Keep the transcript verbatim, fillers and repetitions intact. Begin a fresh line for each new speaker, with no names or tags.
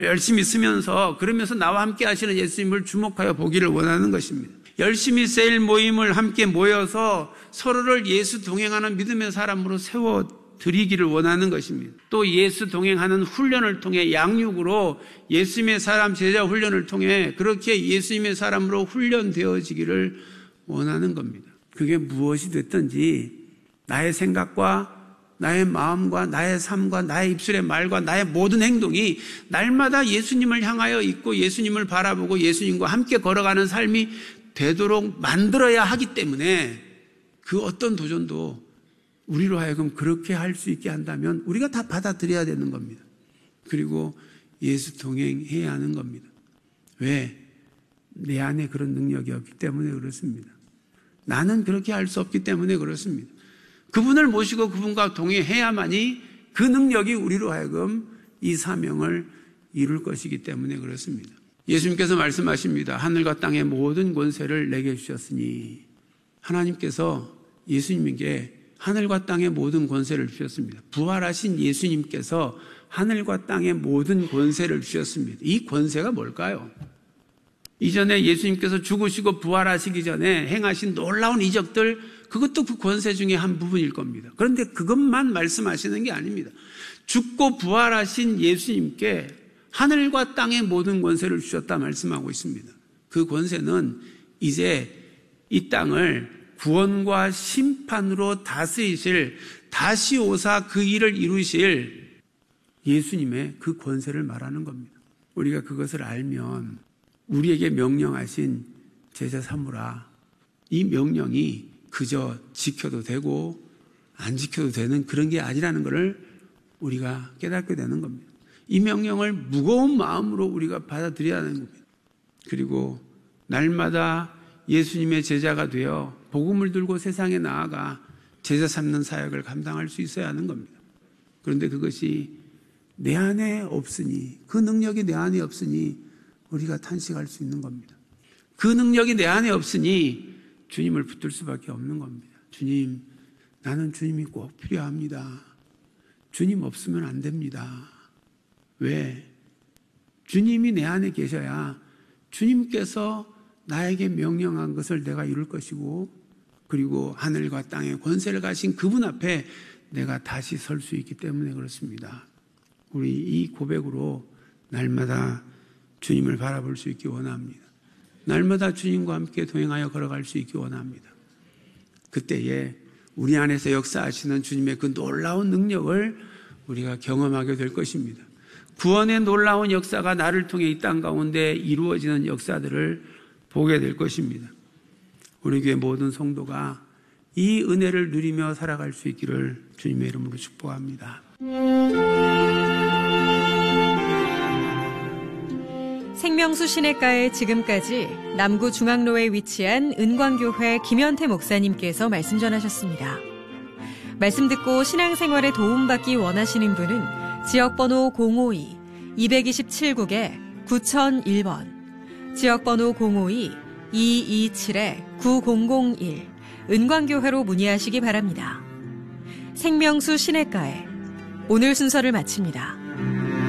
열심히 쓰면서 그러면서 나와 함께 하시는 예수님을 주목하여 보기를 원하는 것입니다. 열심히 세일 모임을 함께 모여서 서로를 예수 동행하는 믿음의 사람으로 세워드리기를 원하는 것입니다. 또 예수 동행하는 훈련을 통해 양육으로 예수님의 사람 제자 훈련을 통해 그렇게 예수님의 사람으로 훈련되어지기를 원하는 겁니다. 그게 무엇이 됐든지 나의 생각과 나의 마음과 나의 삶과 나의 입술의 말과 나의 모든 행동이 날마다 예수님을 향하여 있고 예수님을 바라보고 예수님과 함께 걸어가는 삶이 되도록 만들어야 하기 때문에 그 어떤 도전도 우리로 하여금 그렇게 할 수 있게 한다면 우리가 다 받아들여야 되는 겁니다. 그리고 예수 동행해야 하는 겁니다. 왜? 내 안에 그런 능력이 없기 때문에 그렇습니다. 나는 그렇게 할 수 없기 때문에 그렇습니다. 그분을 모시고 그분과 동행해야만이 그 능력이 우리로 하여금 이 사명을 이룰 것이기 때문에 그렇습니다. 예수님께서 말씀하십니다. 하늘과 땅의 모든 권세를 내게 주셨으니, 하나님께서 예수님에게 하늘과 땅의 모든 권세를 주셨습니다. 부활하신 예수님께서 하늘과 땅의 모든 권세를 주셨습니다. 이 권세가 뭘까요? 이전에 예수님께서 죽으시고 부활하시기 전에 행하신 놀라운 이적들, 그것도 그 권세 중에 한 부분일 겁니다. 그런데 그것만 말씀하시는 게 아닙니다. 죽고 부활하신 예수님께 하늘과 땅의 모든 권세를 주셨다 말씀하고 있습니다. 그 권세는 이제 이 땅을 구원과 심판으로 다스리실, 다시 오사 그 일을 이루실 예수님의 그 권세를 말하는 겁니다. 우리가 그것을 알면 우리에게 명령하신 제자 삼으라, 이 명령이 그저 지켜도 되고 안 지켜도 되는 그런 게 아니라는 것을 우리가 깨닫게 되는 겁니다. 이 명령을 무거운 마음으로 우리가 받아들여야 하는 겁니다. 그리고 날마다 예수님의 제자가 되어 복음을 들고 세상에 나아가 제자 삼는 사역을 감당할 수 있어야 하는 겁니다. 그런데 그것이 내 안에 없으니, 그 능력이 내 안에 없으니 우리가 탄식할 수 있는 겁니다. 그 능력이 내 안에 없으니 주님을 붙들 수밖에 없는 겁니다. 주님, 나는 주님이 꼭 필요합니다. 주님 없으면 안 됩니다. 왜? 주님이 내 안에 계셔야 주님께서 나에게 명령한 것을 내가 이룰 것이고, 그리고 하늘과 땅의 권세를 가신 그분 앞에 내가 다시 설 수 있기 때문에 그렇습니다. 우리 이 고백으로 날마다 주님을 바라볼 수 있기 원합니다. 날마다 주님과 함께 동행하여 걸어갈 수 있기 원합니다. 그때에 우리 안에서 역사하시는 주님의 그 놀라운 능력을 우리가 경험하게 될 것입니다. 구원의 놀라운 역사가 나를 통해 이 땅 가운데 이루어지는 역사들을 보게 될 것입니다. 우리 교회 모든 성도가 이 은혜를 누리며 살아갈 수 있기를 주님의 이름으로 축복합니다.
생명수 시내가에 지금까지 남구중앙로에 위치한 은광교회 김현태 목사님께서 말씀 전하셨습니다. 말씀 듣고 신앙생활에 도움받기 원하시는 분은 지역번호 공오이 이이칠 국에 구공공일 번, 지역번호 공오이 이이칠 구공공일 은광교회로 문의하시기 바랍니다. 생명수 시내가에 오늘 순서를 마칩니다.